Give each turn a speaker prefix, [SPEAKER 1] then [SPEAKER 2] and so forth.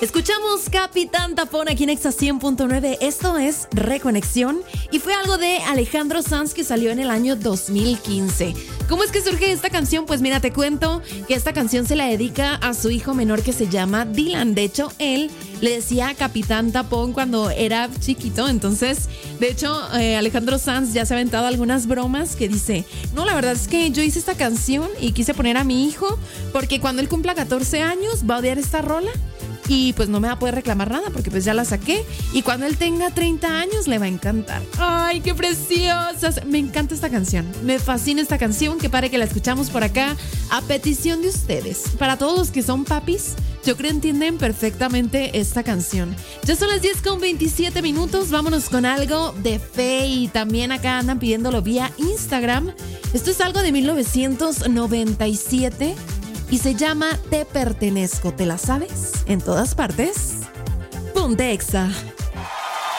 [SPEAKER 1] Escuchamos Capitán Tapón aquí en Exa 100.9. Esto es Reconexión y fue algo de Alejandro Sanz que salió en el año 2015. ¿Cómo es que surge esta canción? Pues mira, te cuento que esta canción se la dedica a su hijo menor que se llama Dylan. De hecho, él le decía Capitán Tapón cuando era chiquito. Entonces, de hecho, Alejandro Sanz ya se ha aventado algunas bromas que dice: no, la verdad es que yo hice esta canción y quise poner a mi hijo porque cuando él cumpla 14 años va a odiar esta rola y pues no me va a poder reclamar nada porque pues ya la saqué, y cuando él tenga 30 años le va a encantar. ¡Ay, qué preciosas! Me encanta esta canción, me fascina esta canción. Que padre que la escuchamos por acá a petición de ustedes. Para todos los que son papis, yo creo entienden perfectamente esta canción. Ya son las 10:27. Vámonos con algo de Fe, y también acá andan pidiéndolo vía Instagram. Esto es algo de 1997 y se llama Te Pertenezco. ¿Te la sabes? En todas partes. Ponte Exa.